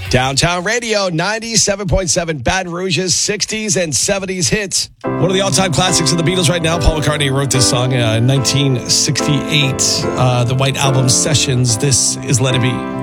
Downtown Radio, 97.7 Baton Rouge's 60s and 70s hits. One of the all-time classics of the Beatles right now. Paul McCartney wrote this song in 1968. The White Album Sessions. This is Let It Be.